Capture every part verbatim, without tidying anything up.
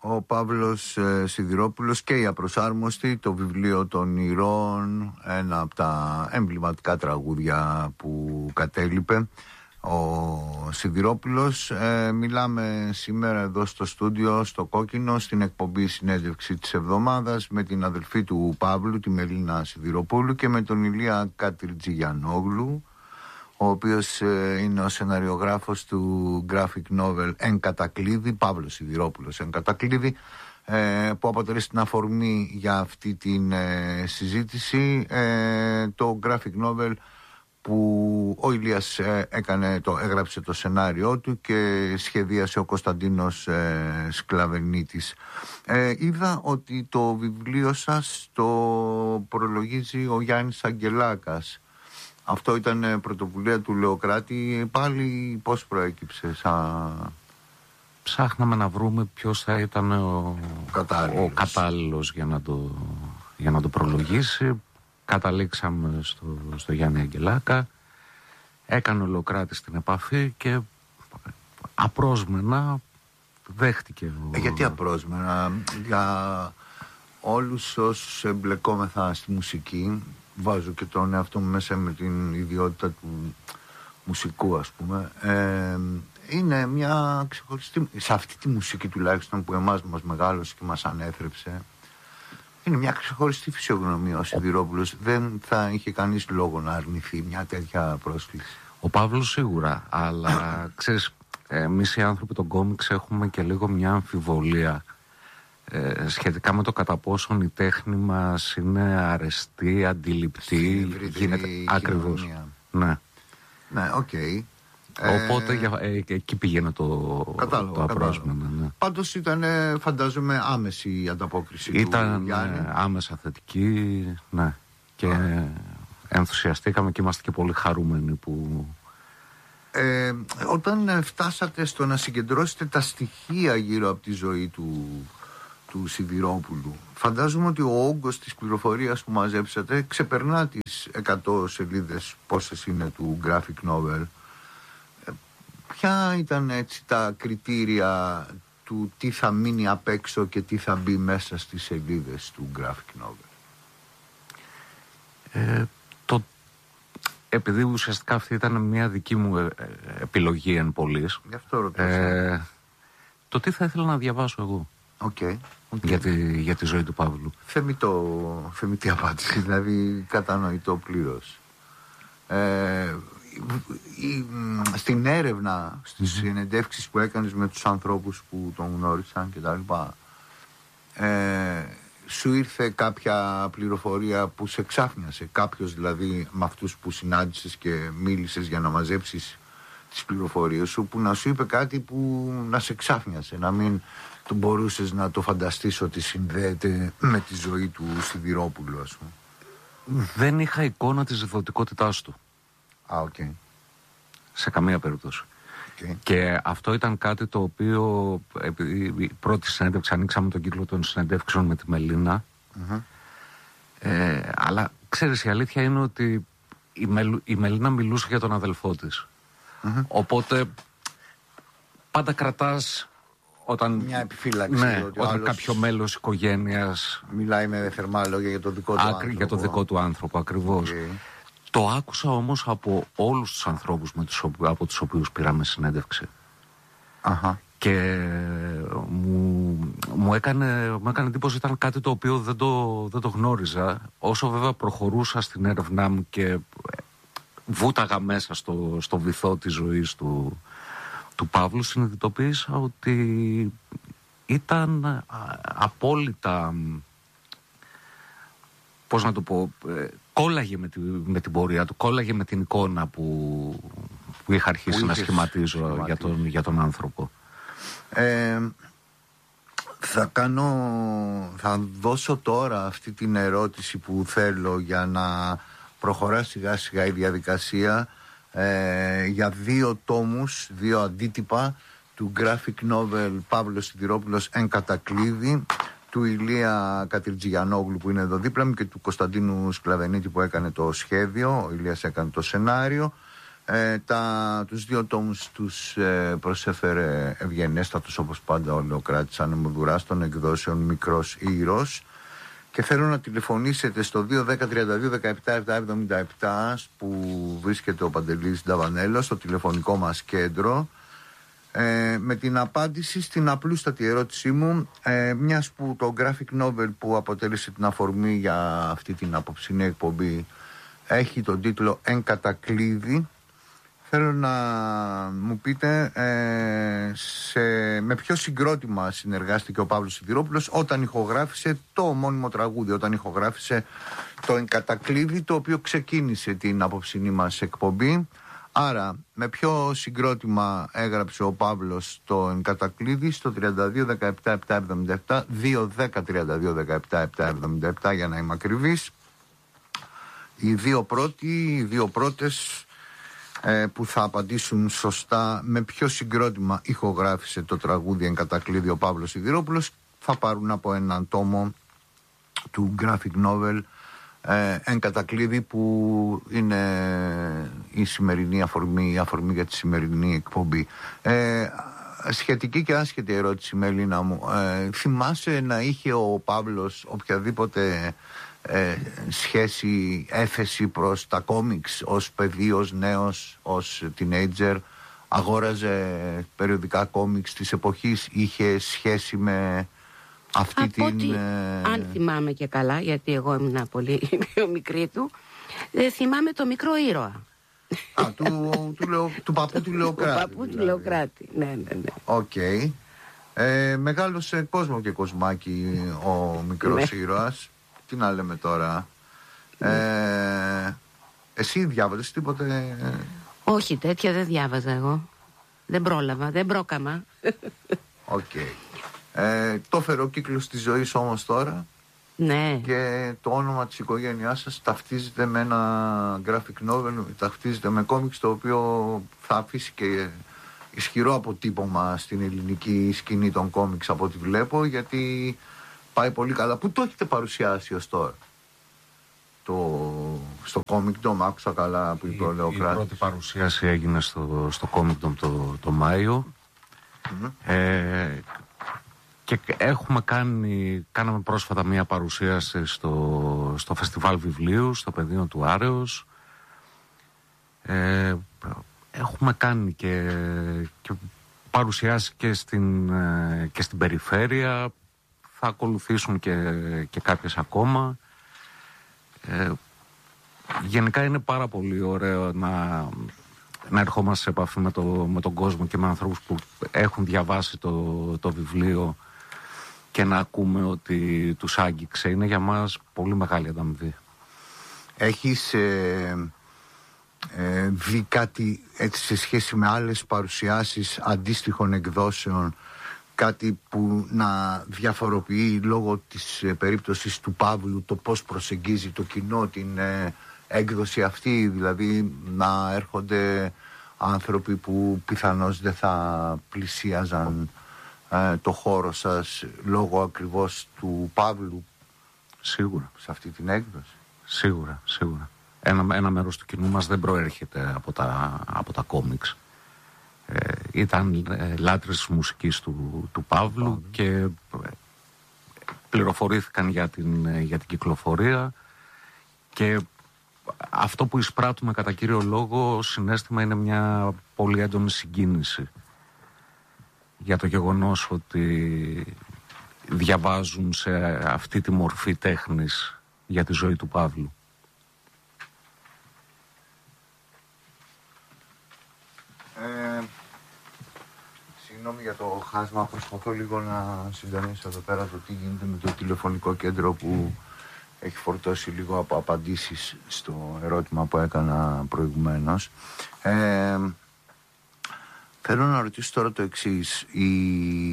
Ο Παύλος ε, Σιδηρόπουλος και η Απροσάρμοστη, το βιβλίο των Ηρών, ένα από τα εμβληματικά τραγούδια που κατέλειπε ο Σιδηρόπουλος. ε, Μιλάμε σήμερα εδώ στο στούντιο, στο Κόκκινο, στην εκπομπή Συνέντευξη της Εβδομάδας, με την αδελφή του Παύλου, τη Μελίνα Σιδηροπούλου, και με τον Ηλία Κατριτζηγιανόγλου, ο οποίος ε, είναι ο σεναριογράφος του graphic novel «Εν κατακλείδη», Παύλος Σιδηρόπουλος «Εν κατακλείδη», ε, που αποτελεί την αφορμή για αυτή την ε, συζήτηση, ε, το graphic novel που ο Ηλίας ε, έκανε, το, έγραψε το σενάριό του και σχεδίασε ο Κωνσταντίνος ε, Σκλαβενίτης. Ε, είδα ότι το βιβλίο σας το προλογίζει ο Γιάννης Αγγελάκας. Αυτό ήταν πρωτοβουλία του Λεοκράτη. Πάλι πώς προέκυψε? Σαν... Ψάχναμε να βρούμε ποιος θα ήταν ο κατάλληλος, ο κατάλληλος για, να το, για να το προλογίσει. Καταλήξαμε στο, στο Γιάννη Αγγελάκα. Έκανε ο Λεοκράτης την επαφή και απρόσμενα δέχτηκε. Ε, γιατί απρόσμενα? Για όλους όσους εμπλεκόμεθα στη μουσική, βάζω και τον εαυτό μου μέσα με την ιδιότητα του μουσικού, ας πούμε, ε, είναι μια ξεχωριστή, σε αυτή τη μουσική τουλάχιστον που εμάς μας μεγάλωσε και μας ανέθρεψε, είναι μια ξεχωριστή φυσιογνωμία ο Σιδηρόπουλος. Δεν θα είχε κανείς λόγο να αρνηθεί μια τέτοια πρόσκληση. Ο Παύλος σίγουρα, αλλά ξέρεις, εμείς οι άνθρωποι των κόμιξ έχουμε και λίγο μια αμφιβολία Ε, σχετικά με το κατά πόσον η τέχνη μας είναι αρεστή, αντιληπτή, γίνεται ακριβώς. Ναι, ναι, οκ. Okay. Οπότε ε, για, ε, εκεί πήγαινε το, το απρόσμενο. Ναι. Πάντως ήταν, φαντάζομαι, άμεση η ανταπόκριση ήταν, του Γιάννη. Ήταν άμεσα θετική, ναι. Και ah. ενθουσιαστήκαμε και είμαστε και πολύ χαρούμενοι που... Ε, όταν φτάσατε στο να συγκεντρώσετε τα στοιχεία γύρω από τη ζωή του του Σιδηρόπουλου, φαντάζομαι ότι ο όγκος της πληροφορίας που μαζέψατε ξεπερνά τις εκατό σελίδες πόσες είναι του graphic novel. Ε, ποια ήταν έτσι τα κριτήρια του τι θα μείνει απ' έξω και τι θα μπει μέσα στις σελίδες του graphic novel? Ε, το, επειδή ουσιαστικά αυτή ήταν μια δική μου ε, ε, επιλογή εν πολλής, γι' αυτό ρωτήσω. Ε, το τι θα ήθελα να διαβάσω εγώ. Okay. Okay. Για, τη, για τη ζωή του Παύλου. Θεμητό, θεμητή απάντηση, δηλαδή κατανοητό πλήρως. Ε, η, στην έρευνα, στις mm-hmm. συνεντεύξεις που έκανες με τους ανθρώπους που τον γνώρισαν και τα λοιπά, ε, σου ήρθε κάποια πληροφορία που σε ξάφνιασε? Κάποιος δηλαδή με αυτούς που συνάντησες και μίλησες για να μαζέψεις τις πληροφορίες σου, που να σου είπε κάτι που να σε ξάφνιασε, να μην το μπορούσες να το φανταστείς ότι συνδέεται με τη ζωή του Σιδηρόπουλου, ας πούμε? Δεν είχα εικόνα της ζευωτικότητάς του. Α, οκ. Okay. Σε καμία περίπτωση. Okay. Και αυτό ήταν κάτι το οποίο, επειδή η πρώτη συνέντευξη, ανοίξαμε τον κύκλο των συνεντεύξεων με τη Μελίνα, mm-hmm. ε, αλλά ξέρεις, η αλήθεια είναι ότι η, Μελ, η Μελίνα μιλούσε για τον αδελφό της. Mm-hmm. Οπότε πάντα κρατάς όταν, μια επιφύλαξη, ναι, ότι όταν άλλος κάποιο μέλος οικογένειας μιλάει με θερμά λόγια για το δικό του άκρη, άνθρωπο. Για το δικό του άνθρωπο, ακριβώς. Okay. Το άκουσα όμως από όλους τους ανθρώπους με τους, από τους οποίους πήραμε συνέντευξη. Uh-huh. Και μου, μου, έκανε, μου έκανε εντύπωση, ήταν κάτι το οποίο δεν το, δεν το γνώριζα. Όσο βέβαια προχωρούσα στην έρευνά μου και βούταγα μέσα στο, στο βυθό της ζωής του, του Παύλου, συνειδητοποίησα ότι ήταν απόλυτα, πώς να το πω, κόλλαγε με, τη, με την πορεία του, κόλλαγε με την εικόνα που, που είχα αρχίσει που να σχηματίζω για τον, για τον άνθρωπο. Ε, θα κάνω, θα δώσω τώρα αυτή την ερώτηση που θέλω για να προχωρά σιγά σιγά η διαδικασία, ε, για δύο τόμους, δύο αντίτυπα του graphic novel Παύλος Σιδηρόπουλος «Εν κατακλείδη», του Ηλία Κατριτζηγιανόγλου που είναι εδώ δίπλα μου και του Κωνσταντίνου Σκλαβενίτη που έκανε το σχέδιο. Ο Ηλίας έκανε το σενάριο. Ε, τα, τους δύο τόμους τους ε, προσέφερε ευγενέστατος όπως πάντα ο Λεοκράτης Ανεμοδουράς των εκδόσεων Μικρός Ήρος, και θέλω να τηλεφωνήσετε στο δύο ένα μηδέν τριάντα δύο δεκαεπτά επτακόσια εβδομήντα επτά που βρίσκεται ο Παντελής Νταβανέλος στο τηλεφωνικό μας κέντρο, ε, με την απάντηση στην απλούστατη ερώτησή μου, ε, μιας που το graphic novel που αποτέλεσε την αφορμή για αυτή την απόψινή εκπομπή έχει τον τίτλο «Εν κατακλείδη». Θέλω να μου πείτε ε, σε, με ποιο συγκρότημα συνεργάστηκε ο Παύλος Σιδηρόπουλος όταν ηχογράφησε το ομώνυμο τραγούδι, όταν ηχογράφησε το «Εν κατακλείδη», το οποίο ξεκίνησε την απόψινή μας εκπομπή. Άρα, με ποιο συγκρότημα έγραψε ο Παύλος το «Εν κατακλείδη» στο τριάντα δύο δεκαεπτά επτακόσια εβδομήντα επτά, δύο ένα μηδέν τριάντα δύο δεκαεπτά επτακόσια εβδομήντα επτά για να είμαι ακριβής. Οι δύο πρώτοι, οι δύο πρώτες ε, που θα απαντήσουν σωστά με ποιο συγκρότημα ηχογράφησε το τραγούδι «Εν κατακλείδη» ο Παύλος Σιδηρόπουλος θα πάρουν από έναν τόμο του graphic novel ε, «Εν κατακλείδη», που είναι η σημερινή αφορμή, η αφορμή για τη σημερινή εκπομπή. Ε, σχετική και άσχετη ερώτηση, Μελίνα μου. Ε, θυμάσαι να είχε ο Παύλος οποιαδήποτε Ε, σχέση, έφεση προς τα κόμιξ ως παιδί, ως νέος, ως teenager? Αγόραζε περιοδικά κόμιξ της εποχής, είχε σχέση με αυτή Από την... ότι, ε... αν θυμάμαι και καλά, γιατί εγώ ήμουν πολύ πιο μικρή του, ε, θυμάμαι το Μικρό Ήρωα. Α, του, του, λεω, του παππού του Λεοκράτη. Του παππού δηλαδή. του Λεοκράτη, ναι, ναι, ναι. Οκ. Okay. Ε, μεγάλωσε κόσμο και κοσμάκι ο Μικρός ναι. Ήρωας. Τι να λέμε τώρα. Ε, εσύ διάβαζες τίποτε? Όχι, τέτοια δεν διάβαζα εγώ. Δεν πρόλαβα, δεν πρόκαμα. Οκ. Okay. Ε, το έφερε ο κύκλος της ζωής όμως τώρα. Ναι. Και το όνομα της οικογένειάς σας ταυτίζεται με ένα graphic novel, ταυτίζεται με κόμιξ, το οποίο θα αφήσει και ισχυρό αποτύπωμα στην ελληνική σκηνή των κόμιξ από ό,τι βλέπω, γιατί πάει πολύ καλά. Πού το έχετε παρουσιάσει ως τώρα? Το, στο Comic Dome, άκουσα καλά που είπε ο Λεοκράτης. Η πρώτη παρουσίαση έγινε στο, στο Comic Dome το, το Μάιο. Mm-hmm. Ε, και έχουμε κάνει, κάναμε πρόσφατα μία παρουσίαση στο, στο Φεστιβάλ Βιβλίου, στο Πεδίο του Άρεως. Ε, έχουμε κάνει και, και παρουσιάσει και στην, και στην περιφέρεια. Θα ακολουθήσουν και, και κάποιες ακόμα. Ε, γενικά είναι πάρα πολύ ωραίο να, να ερχόμαστε σε επαφή με, το, με τον κόσμο και με ανθρώπους που έχουν διαβάσει το, το βιβλίο και να ακούμε ότι τους άγγιξε. Είναι για μας πολύ μεγάλη ανταμοιβή. Έχεις ε, ε, δει κάτι έτσι σε σχέση με άλλες παρουσιάσεις αντίστοιχων εκδόσεων, κάτι που να διαφοροποιεί λόγω της ε, περίπτωσης του Παύλου το πώς προσεγγίζει το κοινό την ε, έκδοση αυτή, δηλαδή να έρχονται άνθρωποι που πιθανώς δεν θα πλησίαζαν ε, το χώρο σας λόγω ακριβώς του Παύλου? Σίγουρα. Σε αυτή την έκδοση. Σίγουρα, σίγουρα. Ένα, ένα μέρος του κοινού μας δεν προέρχεται από τα, από τα κόμιξ. Ε, ήταν ε, λάτρες της μουσικής του, του Παύλου Παύλου. Και ε, πληροφορήθηκαν για την, ε, για την κυκλοφορία, και αυτό που εισπράττουμε κατά κύριο λόγο συναίσθημα είναι μια πολύ έντονη συγκίνηση για το γεγονός ότι διαβάζουν σε αυτή τη μορφή τέχνης για τη ζωή του Παύλου. Ε, συγγνώμη για το χάσμα, προσπαθώ λίγο να συντονίσω εδώ πέρα το τι γίνεται με το τηλεφωνικό κέντρο που έχει φορτώσει λίγο από απαντήσεις στο ερώτημα που έκανα προηγουμένως. Ε, θέλω να ρωτήσω τώρα το εξής. Η,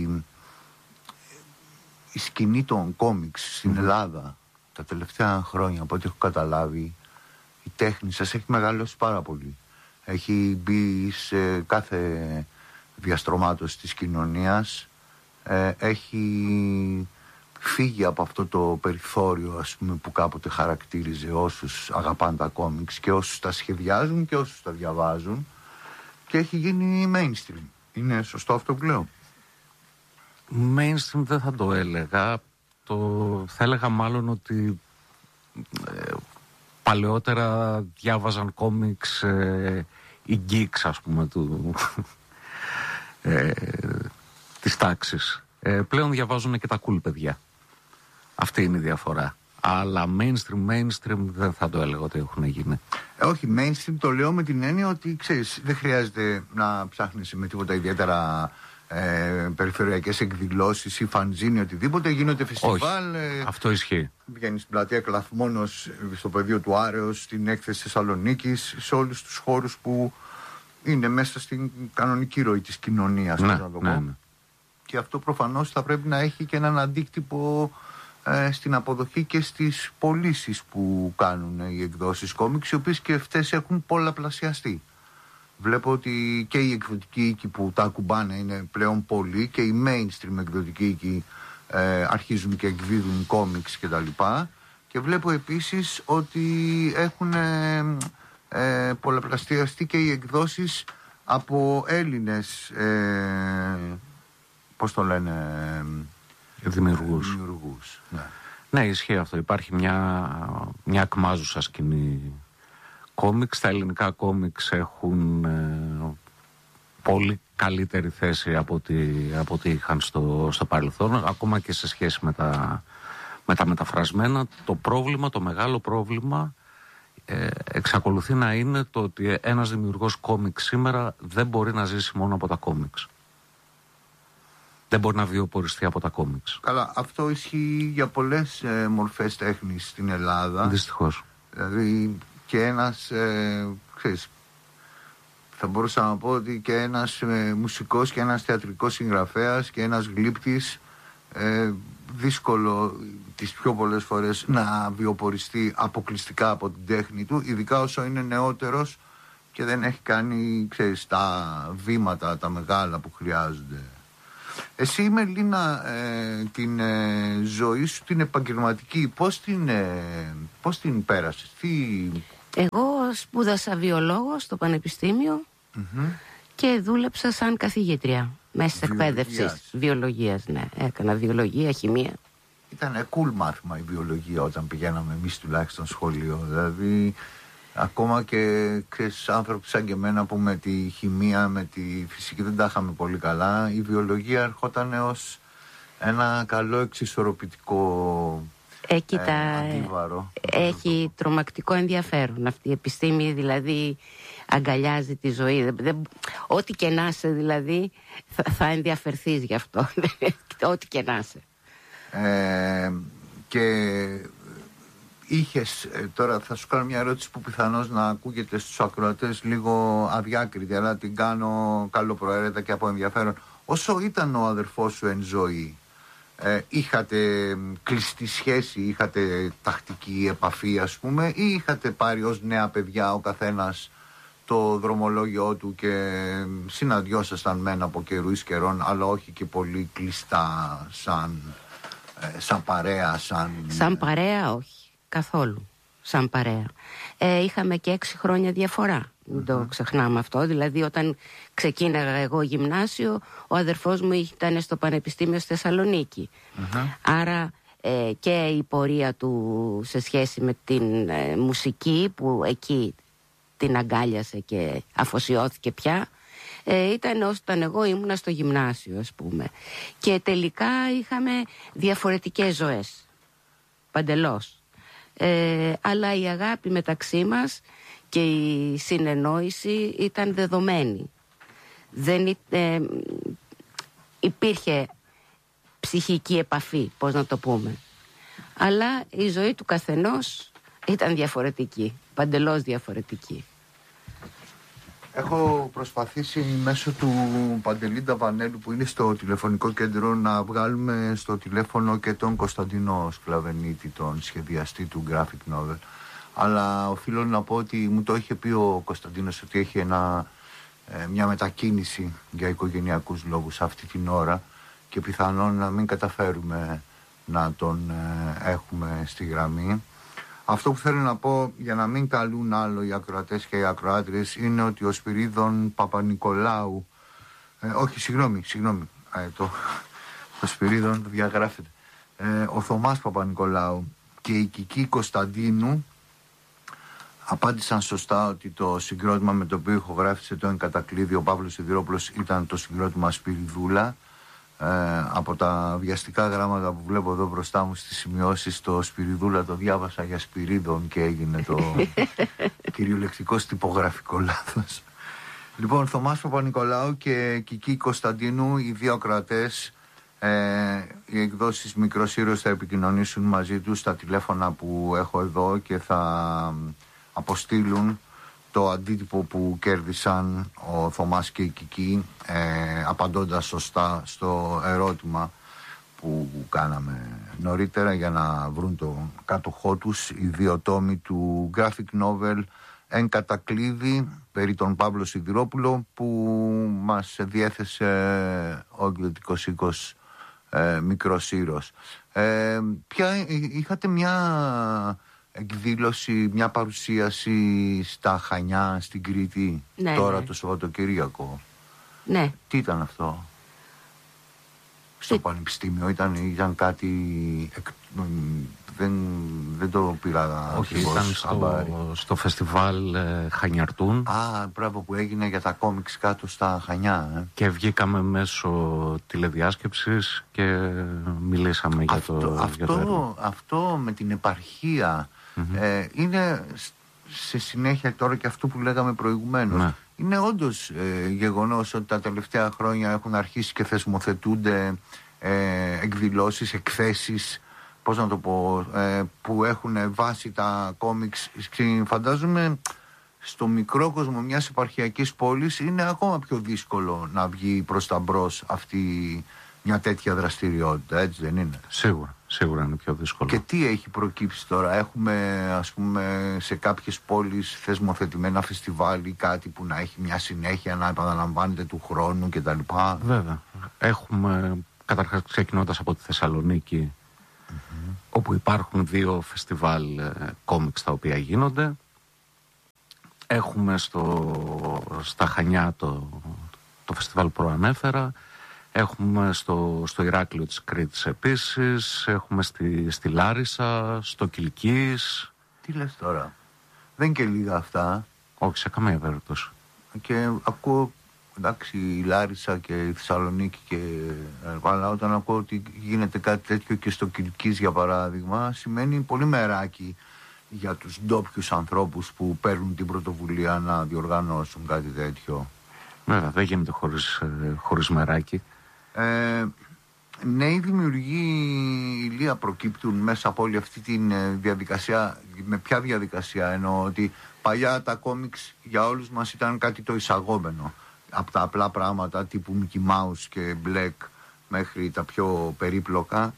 η σκηνή των κόμιξ στην Ελλάδα τα τελευταία χρόνια, από ό,τι έχω καταλάβει, η τέχνη σας έχει μεγαλώσει πάρα πολύ. Έχει μπει σε κάθε διαστρωμάτωση της κοινωνίας. Ε, έχει φύγει από αυτό το περιθώριο, ας πούμε, που κάποτε χαρακτήριζε όσους αγαπάνε τα κόμιξ και όσους τα σχεδιάζουν και όσους τα διαβάζουν, και έχει γίνει mainstream. Είναι σωστό αυτό που λέω? Mainstream δεν θα το έλεγα. Το, θα έλεγα μάλλον ότι ε, παλαιότερα διάβαζαν κόμιξ ε, οι geeks, ας πούμε, του, ε, της τάξης. Ε, πλέον διαβάζουν και τα cool παιδιά. Αυτή είναι η διαφορά. Αλλά mainstream, mainstream δεν θα το έλεγα ότι έχουν γίνει. Ε, όχι, mainstream το λέω με την έννοια ότι, ξέρεις, δεν χρειάζεται να ψάχνεις με τίποτα ιδιαίτερα ε, περιφερειακές εκδηλώσεις ή φανζίνι, οτιδήποτε. Γίνονται φεστιβάλ. Ε, αυτό ισχύει. Βγαίνεις στην πλατεία Κλαθμόνος, στο πεδίο του Άρεως, στην έκθεση Θεσσαλονίκης, σε όλους τους χώρους που είναι μέσα στην κανονική ροή της κοινωνίας. Ναι, να το πω. ναι, ναι. Και αυτό προφανώς θα πρέπει να έχει και έναν αντίκτυπο ε, στην αποδοχή και στις πωλήσεις που κάνουν οι εκδόσεις κόμιξ, οι οποίες και αυτές έχουν πολλαπλασιαστεί. Βλέπω ότι και οι εκδοτικοί οίκοι που τα ακουμπάνε είναι πλέον πολλοί και οι mainstream εκδοτικοί οίκοι ε, αρχίζουν και εκδίδουν κόμιξ κτλ. Και, και βλέπω επίσης ότι έχουν ε, ε, πολλαπλασιαστεί και οι εκδόσεις από Έλληνες, ε, πώς το λένε, δημιουργούς. δημιουργούς. Ναι. Ναι, ισχύει αυτό. Υπάρχει μια, μια ακμάζουσα σκηνή κόμιξ. Τα ελληνικά κόμιξ έχουν ε, πολύ καλύτερη θέση από ό,τι, από ό,τι είχαν στο, στο παρελθόν, ακόμα και σε σχέση με τα, με τα μεταφρασμένα. Το πρόβλημα, το μεγάλο πρόβλημα ε, εξακολουθεί να είναι το ότι ένας δημιουργός κόμιξ σήμερα δεν μπορεί να ζήσει μόνο από τα κόμιξ. Δεν μπορεί να βιοποριστεί από τα κόμιξ. Καλά, αυτό ισχύει για πολλές ε, μορφές τέχνης στην Ελλάδα. Δυστυχώς. Δηλαδή και ένας, ε, ξέρεις, θα μπορούσα να πω ότι και ένας ε, μουσικός και ένας θεατρικός συγγραφέας και ένας γλύπτης, ε, δύσκολο τις πιο πολλές φορές να βιοποριστεί αποκλειστικά από την τέχνη του, ειδικά όσο είναι νεότερος και δεν έχει κάνει, ξέρεις, τα βήματα τα μεγάλα που χρειάζονται. Εσύ, Μελίνα, ε, την ε, ζωή σου την επαγγελματική πώς την, ε, πώς την πέρασες? Τι... Εγώ σπούδασα βιολόγο στο Πανεπιστήμιο mm-hmm. και δούλεψα σαν καθηγήτρια μέσα της εκπαίδευσης βιολογίας. Ναι, έκανα βιολογία, χημεία. Ήταν cool μάθημα η βιολογία όταν πηγαίναμε εμείς τουλάχιστον σχολείο. Δηλαδή ακόμα και ξέρεις, άνθρωποι σαν και εμένα που με τη χημεία, με τη φυσική δεν τα είχαμε πολύ καλά, η βιολογία ερχόταν ως ένα καλό εξισορροπητικό ε, κοίτα, ε, αντίβαρο. Έχει τρομακτικό ενδιαφέρον αυτή η επιστήμη, δηλαδή αγκαλιάζει τη ζωή. Δεν, δεν, ό,τι και να είσαι δηλαδή θα, θα ενδιαφερθείς γι' αυτό. Ό,τι και να είσαι. Ε, και είχες, τώρα θα σου κάνω μια ερώτηση που πιθανώς να ακούγεται στους ακροατές λίγο αδιάκριτη, αλλά την κάνω καλοπροαίρετα και από ενδιαφέρον. Όσο ήταν ο αδερφός σου εν ζωή, ε, είχατε κλειστή σχέση, είχατε τακτική επαφή, ας πούμε, ή είχατε πάρει ως νέα παιδιά ο καθένας το δρομολόγιο του και συναντιόσασταν μεν από καιρού εις καιρών, αλλά όχι και πολύ κλειστά σαν, ε, σαν παρέα, σαν... Σαν παρέα όχι. Καθόλου, σαν παρέα. Ε, είχαμε και έξι χρόνια διαφορά, μην mm-hmm. το ξεχνάμε αυτό. Δηλαδή όταν ξεκίναγα εγώ γυμνάσιο, ο αδερφός μου ήταν στο Πανεπιστήμιο στη Θεσσαλονίκη. Mm-hmm. Άρα ε, και η πορεία του σε σχέση με την ε, μουσική που εκεί την αγκάλιασε και αφοσιώθηκε πια, ε, ήταν όταν εγώ ήμουνα στο γυμνάσιο, ας πούμε. Και τελικά είχαμε διαφορετικές ζωές, παντελώς. Ε, αλλά η αγάπη μεταξύ μας και η συνεννόηση ήταν δεδομένη. Δεν ε, υπήρχε ψυχική επαφή, πώς να το πούμε. Αλλά η ζωή του καθενός ήταν διαφορετική, παντελώς διαφορετική. Έχω προσπαθήσει μέσω του Παντελή Νταβανέλου που είναι στο τηλεφωνικό κέντρο να βγάλουμε στο τηλέφωνο και τον Κωνσταντίνο Σκλαβενίτη, τον σχεδιαστή του graphic novel. Αλλά οφείλω να πω ότι μου το είχε πει ο Κωνσταντίνος ότι έχει ένα, ε, μια μετακίνηση για οικογενειακούς λόγους αυτή την ώρα και πιθανόν να μην καταφέρουμε να τον ε, έχουμε στη γραμμή. Αυτό που θέλω να πω, για να μην καλούν άλλο οι ακροατές και οι ακροάτριες, είναι ότι ο Σπυρίδων Παπα-Νικολάου, ε, όχι, συγγνώμη, συγγνώμη, ε, το, το Σπυρίδων διαγράφεται, ε, ο Θωμάς Παπα-Νικολάου και η Κική Κωνσταντίνου απάντησαν σωστά ότι το συγκρότημα με το οποίο ηχογράφησε το εγκατακλείδι ο Παύλος Σιδηρόπουλος ήταν το συγκρότημα Σπυριδούλα. Ε, από τα βιαστικά γράμματα που βλέπω εδώ μπροστά μου στις σημειώσεις, το Σπυριδούλα το διάβασα για Σπυρίδων και έγινε το κυριολεκτικός τυπογραφικό λάθος. Λοιπόν, Θωμάς Παπα-Νικολάου και Κική Κωνσταντίνου, οι δύο ακροατές, ε, οι εκδόσεις Μικρός Ήρωας θα επικοινωνήσουν μαζί τους στα τηλέφωνα που έχω εδώ και θα αποστείλουν το αντίτυπο που κέρδισαν ο Θωμάς και η Κική, ε, απαντώντας σωστά στο ερώτημα που κάναμε νωρίτερα, για να βρουν το κάτοχό τους, οι δύο τόμοι του graphic novel «Εν κατακλείδη» περί τον Παύλο Σιδηρόπουλο, που μας διέθεσε ο εκδοτικός οίκος ε, Μικρός Ήρωας. Ε, ποια, είχατε μια εκδήλωση, μια παρουσίαση στα Χανιά, στην Κρήτη, ναι, τώρα ναι. το Σαββατοκύριακο. Ναι. Τι ήταν αυτό? Στο Τι... Πανεπιστήμιο ήταν, ήταν κάτι... Εκ... Δεν, δεν το πήρα. Όχι, ήταν στο, στο φεστιβάλ ε, Χανιαρτούν. Α, μπράβο, που έγινε για τα κόμιξ κάτω στα Χανιά. Ε. Και βγήκαμε μέσω τηλεδιάσκεψης και μιλήσαμε αυτό, για το, αυτό, για το έργο. Αυτό με την επαρχία mm-hmm. ε, είναι σε συνέχεια τώρα και αυτό που λέγαμε προηγουμένως. Ναι. Είναι όντως ε, γεγονός ότι τα τελευταία χρόνια έχουν αρχίσει και θεσμοθετούνται ε, εκδηλώσεις, εκθέσεις, πώς να το πω, ε, που έχουν βάσει τα κόμιξ. Φαντάζομαι στο μικρό κόσμο μιας επαρχιακής πόλης είναι ακόμα πιο δύσκολο να βγει προς τα μπρος αυτή μια τέτοια δραστηριότητα, έτσι δεν είναι? Σίγουρα, σίγουρα είναι πιο δύσκολο. Και τι έχει προκύψει τώρα? Έχουμε, ας πούμε, σε κάποιες πόλεις θεσμοθετημένα φεστιβάλ ή κάτι που να έχει μια συνέχεια, να επαναλαμβάνεται του χρόνου κτλ? Βέβαια. Έχουμε, καταρχάς ξεκινώντας από τη Θεσσαλονίκη, mm-hmm. όπου υπάρχουν δύο φεστιβάλ ε, κόμιξ τα οποία γίνονται. Έχουμε στο, στα Χανιά το, το φεστιβάλ που προανέφερα. Έχουμε στο, στο Ηράκλειο της Κρήτης επίσης. Έχουμε στη, στη Λάρισα, στο Κιλκής. Τι λες τώρα? Δεν είναι και λίγα αυτά. Όχι, σε καμία περίπτωση. Και ακούω, εντάξει, η Λάρισα και η Θεσσαλονίκη και... αλλά όταν ακούω ότι γίνεται κάτι τέτοιο και στο Κιλκής, για παράδειγμα, σημαίνει πολύ μεράκι για τους ντόπιους ανθρώπους που παίρνουν την πρωτοβουλία να διοργανώσουν κάτι τέτοιο. Βέβαια, δεν γίνεται χωρίς, χωρίς μεράκι. Ε, νέοι δημιουργοί, Ηλία, προκύπτουν μέσα από όλη αυτή τη διαδικασία? Με ποια διαδικασία? Εννοώ ότι παλιά τα κόμιξ για όλους μας ήταν κάτι το εισαγόμενο, από τα απλά πράγματα τύπου Mickey Mouse και Black μέχρι τα πιο περίπλοκα.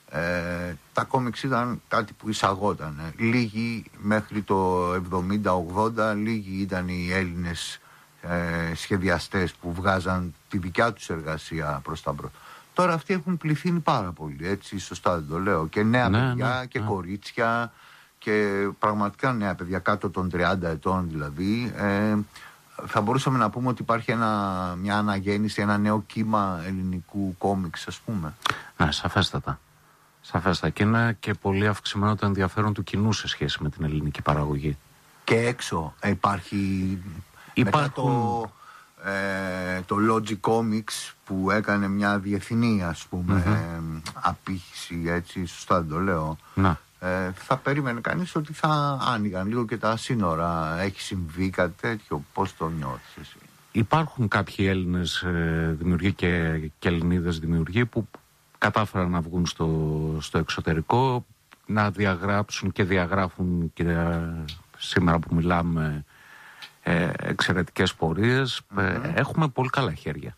Ε, τα κόμιξ ήταν κάτι που εισαγόταν. Λίγοι μέχρι το εβδομήντα ογδόντα, λίγοι ήταν οι Έλληνες ε, σχεδιαστές που βγάζαν τη δικιά τους εργασία προς τα μπρος. Τώρα αυτοί έχουν πληθύνει πάρα πολύ, έτσι, σωστά δεν το λέω? Και νέα ναι, παιδιά ναι, και ναι. κορίτσια και πραγματικά νέα παιδιά κάτω των τριάντα ετών δηλαδή. Ε, θα μπορούσαμε να πούμε ότι υπάρχει ένα, μια αναγέννηση, ένα νέο κύμα ελληνικού κόμιξ, ας πούμε. Ναι, σαφέστατα. Σαφέστατα. Και είναι και πολύ αυξημένο το ενδιαφέρον του κοινού σε σχέση με την ελληνική παραγωγή. Και έξω υπάρχει... Υπάρχουν... Μετά το, ε, το Logic Comics που έκανε μια διεθνή, ας πούμε, mm-hmm. ε, απήχηση, έτσι, σωστά δεν το λέω. Να. Ε, θα περίμενε κανείς ότι θα άνοιγαν λίγο και τα σύνορα. Έχει συμβεί κάτι τέτοιο? Πώς το νιώθεις εσύ? Υπάρχουν κάποιοι Έλληνες ε, δημιουργοί και, και Ελληνίδες δημιουργοί που κατάφεραν να βγουν στο, στο εξωτερικό, να διαγράψουν και διαγράφουν και ε, σήμερα που μιλάμε ε, εξαιρετικές πορείες. Mm-hmm. Ε, έχουμε πολύ καλά χέρια.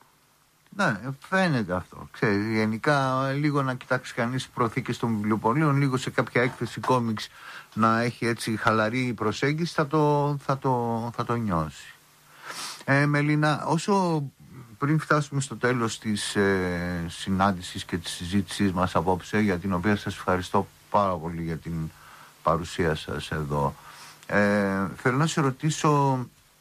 Ναι, φαίνεται αυτό. Ξέρεις, γενικά λίγο να κοιτάξει κανείς προθήκες των βιβλιοπωλείων, λίγο σε κάποια έκθεση κόμιξ να έχει έτσι χαλαρή προσέγγιση, θα το, θα το, θα το νιώσει. Ε, Μελίνα, όσο πριν φτάσουμε στο τέλος της ε, συνάντησης και της συζήτησής μας απόψε, για την οποία σας ευχαριστώ πάρα πολύ για την παρουσία σας εδώ, ε, θέλω να σε ρωτήσω,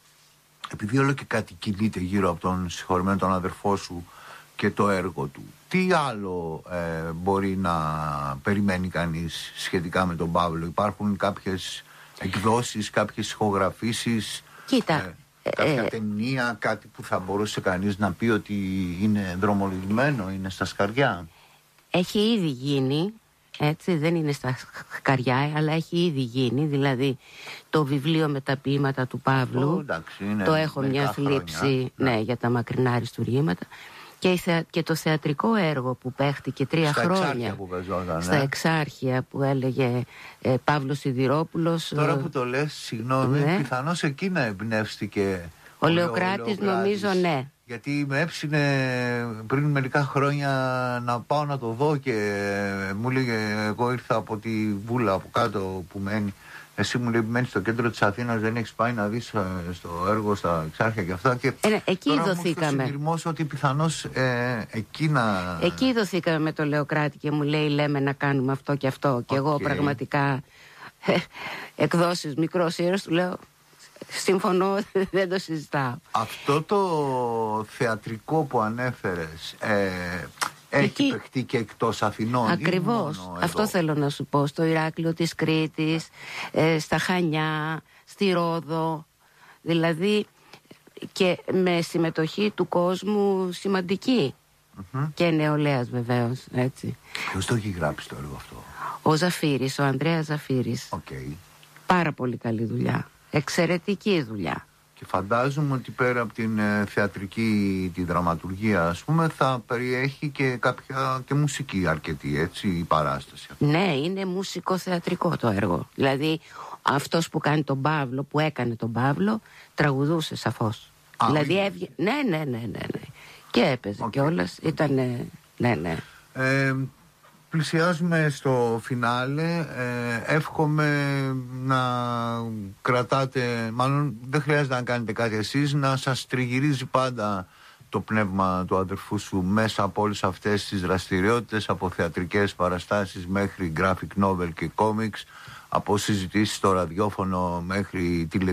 επειδή όλο και κάτι κινείται γύρω από τον συγχωρεμένο τον αδερφό σου και το έργο του, τι άλλο ε, μπορεί να περιμένει κανείς σχετικά με τον Παύλο? Υπάρχουν κάποιες εκδόσεις, κάποιες ηχογραφήσεις, Κοίτα, ε, κάποια ε, ταινία, κάτι που θα μπορούσε κανείς να πει ότι είναι δρομολογημένο, είναι στα σκαριά? έχει ήδη γίνει, έτσι, δεν είναι στα σκαριά, αλλά έχει ήδη γίνει, δηλαδή το βιβλίο με τα ποίηματα του Παύλου, Oh, εντάξει, είναι το έχω μια θλίψη, ναι, ναι, για τα μακρινά αριστουργήματα. Και, η θεα... και το θεατρικό έργο που παίχτηκε τρία στα χρόνια εξάρχεια που παίζονταν, στα ναι. Εξάρχεια, που έλεγε ε, Παύλος Σιδηρόπουλος. Τώρα που το λες, συγγνώμη, ναι. πιθανώς εκεί να εμπνεύστηκε ο, ο Λεοκράτης, νομίζω, ναι. Γιατί με έψινε πριν μερικά χρόνια να πάω να το δω και μου έλεγε, εγώ ήρθα από τη Βούλα από κάτω που μένει, εσύ μου λέει μένεις στο κέντρο της Αθήνας, δεν έχεις πάει να δεις στο έργο στα Εξάρχεια και αυτά, και ε, εκεί τώρα δοθήκαμε. μου συνειρμός ότι πιθανώς ε, εκεί να... Εκεί δοθήκαμε με το Λεοκράτη και μου λέει, λέμε να κάνουμε αυτό και αυτό, και okay. εγώ πραγματικά ε, εκδόσεις Μικρός Ήρωας, του λέω συμφωνώ, δεν το συζητάω. Αυτό το θεατρικό που ανέφερες ε, έχει εκεί παιχτεί και εκτός Αθηνών? Ακριβώς, αυτό θέλω να σου πω. Στο Ηράκλειο της Κρήτης, ε, στα Χανιά, στη Ρόδο, δηλαδή, και με συμμετοχή του κόσμου σημαντική, mm-hmm. και νεολαίας βεβαίως, έτσι. Ποιος το έχει γράψει το έργο αυτό? Ο Ζαφύρης, ο Ανδρέας Ζαφύρης. Okay. Πάρα πολύ καλή δουλειά, εξαιρετική δουλειά. Και φαντάζομαι ότι πέρα από την ε, θεατρική, τη δραματουργία, ας πούμε, θα περιέχει και κάποια και μουσική αρκετή, έτσι, η παράσταση. Ναι, είναι μουσικοθεατρικό το έργο. Δηλαδή αυτός που κάνει τον Παύλο, που έκανε τον Παύλο, τραγουδούσε σαφώς. Α, δηλαδή έβγε... ναι, ναι, ναι, ναι, ναι. Και έπαιζε okay. κιόλας, ήταν, ναι, ναι. Ε, πλησιάζουμε στο φινάλε, ε, εύχομαι να κρατάτε, μάλλον δεν χρειάζεται να κάνετε κάτι εσείς, να σας τριγυρίζει πάντα το πνεύμα του αδερφού σου μέσα από όλες αυτές τις δραστηριότητες, από θεατρικές παραστάσεις μέχρι graphic novel και comics, από συζητήσεις στο ραδιόφωνο μέχρι τηλεοπτική